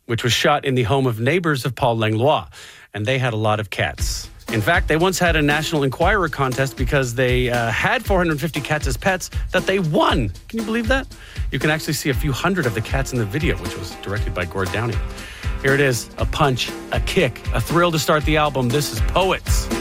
which was shot in the home of neighbors of Paul Langlois. And they had a lot of cats. In fact, they once had a National Enquirer contest because they had 450 cats as pets that they won. Can you believe that? You can actually see a few hundred of the cats in the video, which was directed by Gord Downie. Here it is, a punch, a kick, a thrill to start the album. This is Poets.